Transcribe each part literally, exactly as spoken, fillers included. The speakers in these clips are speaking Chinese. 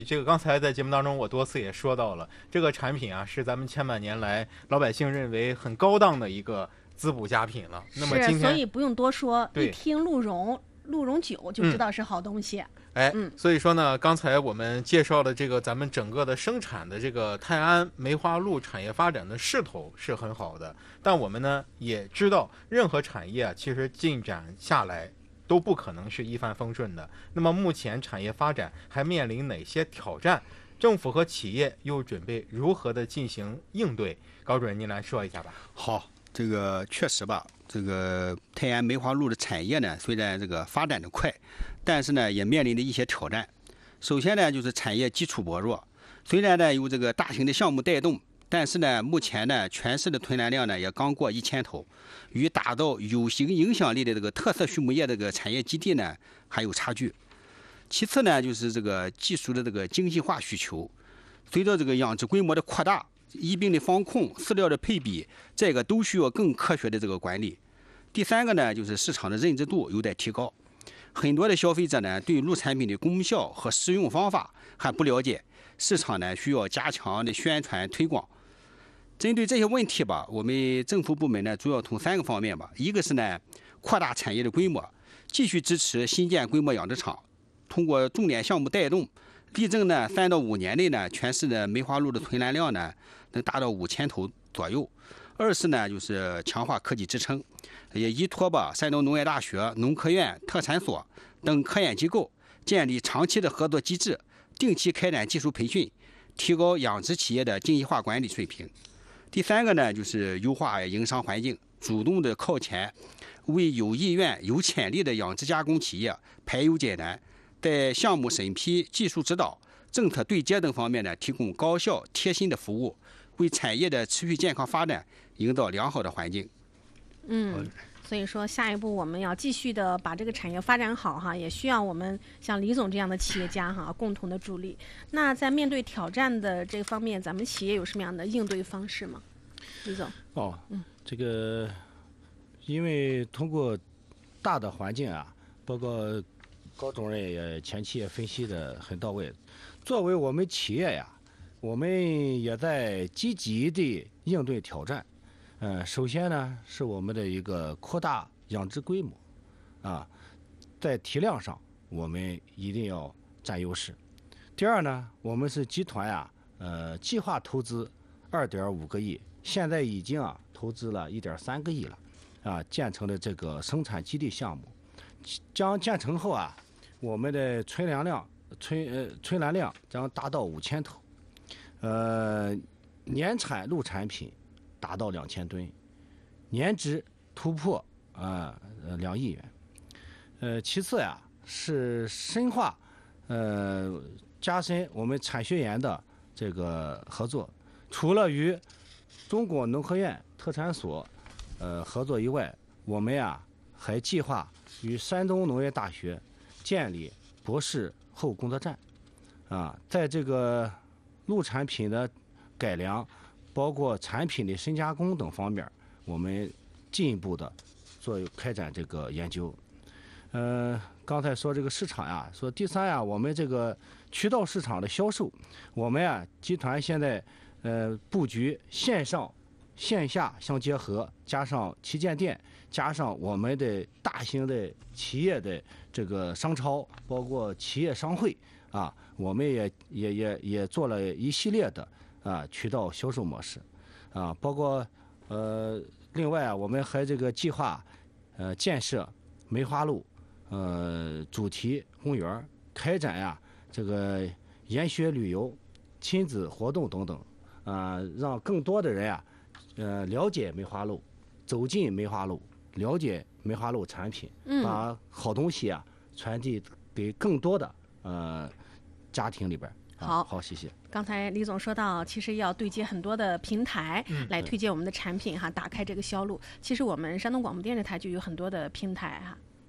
这个刚才在节目当中我多次也说到了，这个产品啊是咱们千百年来老百姓认为很高档的一个滋补佳品了。那么今天是，所以不用多说， 对一听鹿茸鹿茸酒就知道是好东西。 嗯哎， 嗯， 所以说呢，刚才我们介绍的这个咱们整个的生产的这个泰安梅花鹿产业发展的势头是很好的，但我们呢也知道，任何产业啊，其实进展下来都不可能是一帆风顺的。那么目前产业发展还面临哪些挑战？政府和企业又准备如何的进行应对？高主任，您来说一下吧。 好，这个确实吧，这个泰安梅花鹿的产业呢，虽然这个发展的快，但是呢也面临着一些挑战。首先呢，就是产业基础薄弱，虽然呢有这个大型的项目带动，但是呢目前呢全市的吞栏量呢也刚过一千头，与达到有形影响力的这个特色畜牧业这个产业基地呢还有差距。其次呢，就是这个技术的这个精细化需求，随着这个养殖规模的扩大，疫病的防控、饲料的配比，这个都需要更科学的这个管理。第三个呢，就是市场的认知度有待提高，很多的消费者呢对鹿产品的功效和使用方法还不了解，市场呢需要加强的宣传推广。针对这些问题吧，我们政府部门呢主要从三个方面吧，一个是呢扩大产业的规模，继续支持新建规模养殖场，通过重点项目带动，力争呢三到五年内呢全市的梅花鹿的存栏量呢能达到五千头左右。二是呢就是强化科技支撑，也依托吧山东农业大学、农科院、特产所等科研机构，建立长期的合作机制，定期开展技术培训，提高养殖企业的精细化管理水平。第三个呢就是优化营商环境，主动的靠前，为有意愿、有潜力的养殖加工企业排忧解难，在项目审批、技术指导、政策对接等方面呢，提供高效贴心的服务，为产业的持续健康发展营造良好的环境。 嗯，所以说下一步我们要继续的把这个产业发展好哈，也需要我们像李总这样的企业家哈共同的助力。那在面对挑战的这方面，咱们企业有什么样的应对方式吗？李总。 哦， 嗯， 这个因为通过大的环境啊，包括高主任也前期也分析的很到位。作为我们企业呀，我们也在积极地应对挑战。呃，首先呢，是我们的一个扩大养殖规模，啊，在体量上我们一定要占优势。第二呢，我们是集团呀，呃，计划投资二点五个亿，现在已经啊投资了一点三个亿了，啊，建成了这个生产基地项目。将建成后啊，我们的存粮量存呃存栏量将达到五千头，呃，年产鹿产品达到两千吨，年值突破啊呃两亿元。呃，其次呀是深化呃加深我们产学研的这个合作，除了与中国农科院特产所呃合作以外，我们呀还计划与山东农业大学建立博士后工作站，啊，在这个鹿产品的改良，包括产品的深加工等方面，我们进一步的做开展这个研究。呃，刚才说这个市场呀，说第三呀，我们这个渠道市场的销售，我们呀集团现在呃布局线上线下相结合，加上旗舰店，加上我们的大型的企业的这个商超，包括企业商会啊，我们也也也也做了一系列的啊渠道销售模式，啊，包括呃另外啊，我们还这个计划呃建设梅花鹿呃主题公园，开展呀这个研学旅游、亲子活动等等，啊，让更多的人呀呃了解梅花鹿，走进梅花鹿，了解梅花鹿产品， 嗯， 把好东西啊传递给更多的呃家庭里边。 好， 好，谢谢。 刚才李总说到，其实要对接很多的平台来推荐我们的产品哈，打开这个销路。其实我们山东广播电视台就有很多的平台哈。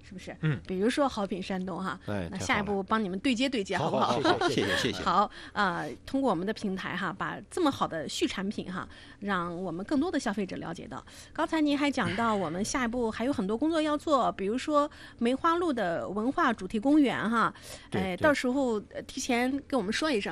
是不是？ 嗯， 比如说好品山东哈， 哎， 那下一步帮你们对接对接， 好不好？ 好， 谢谢谢谢。 好，呃，通过我们的平台哈，把这么好的畜产品哈，让我们更多的消费者了解到。刚才您还讲到，我们下一步还有很多工作要做，比如说梅花鹿的文化主题公园哈，哎，到时候提前跟我们说一声。